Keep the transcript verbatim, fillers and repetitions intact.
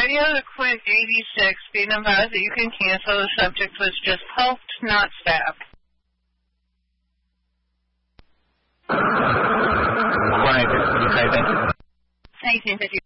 Radio the Quick eighty-six, being advised that you can cancel. The subject was just poked, not stabbed. Right. Okay, thank you. Thank you.